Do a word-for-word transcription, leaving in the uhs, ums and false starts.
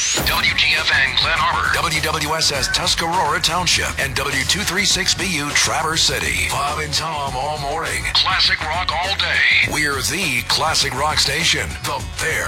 W G F N Glen Harbor, W W S S Tuscarora Township, and W two thirty-six B U Traverse City. Bob and Tom all morning. Classic rock all day. We're the classic rock station, The Bear.